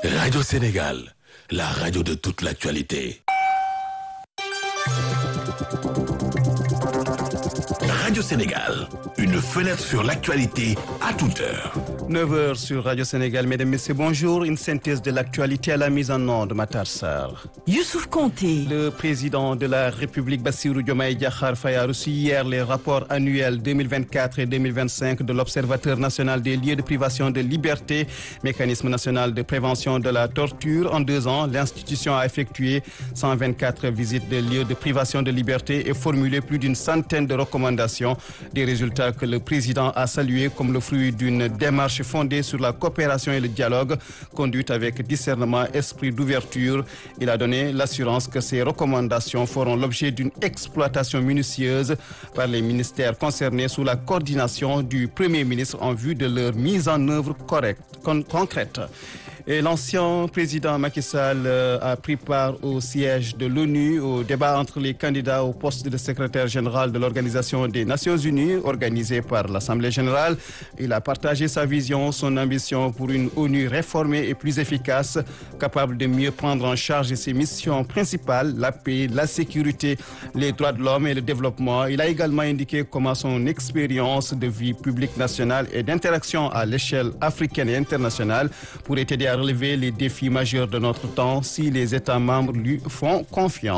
Radio Sénégal, la radio de toute l'actualité. Radio Sénégal, une fenêtre sur l'actualité à toute heure. 9 heures sur Radio Sénégal. Mesdames, Messieurs, bonjour. Une synthèse de l'actualité à la mise en onde de Matar Sarr. Youssouf Konté. Le président de la République, Bassirou Diomaye Diakhar Faye, a reçu hier les rapports annuels 2024 et 2025 de l'Observateur national des lieux de privation de liberté, mécanisme national de prévention de la torture. En 2 ans, l'institution a effectué 124 visites de lieux de privation de liberté et formulé plus d'une centaine de recommandations. Des résultats que le président a salués comme le fruit d'une démarche fondée sur la coopération et le dialogue, conduite avec discernement, esprit d'ouverture. Il a donné l'assurance que ces recommandations feront l'objet d'une exploitation minutieuse par les ministères concernés sous la coordination du Premier ministre en vue de leur mise en œuvre concrète. Et l'ancien président Macky Sall a pris part au siège de l'ONU, au débat entre les candidats au poste de secrétaire général de l'Organisation des Nations Unies, organisé par l'Assemblée générale. Il a partagé sa vision, son ambition pour une ONU réformée et plus efficace, capable de mieux prendre en charge ses missions principales, la paix, la sécurité, les droits de l'homme et le développement. Il a également indiqué comment son expérience de vie publique nationale et d'interaction à l'échelle africaine et internationale pourrait aider à relever les défis majeurs de notre temps si les États membres lui font confiance.